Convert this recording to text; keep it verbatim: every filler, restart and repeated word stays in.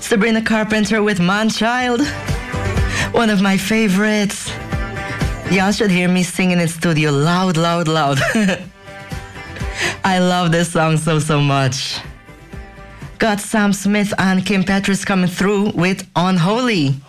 Sabrina Carpenter with Man Child, one of my favorites. Y'all should hear me singing in studio loud, loud, loud. I love this song so, so much. Got Sam Smith and Kim Petras coming through with Unholy.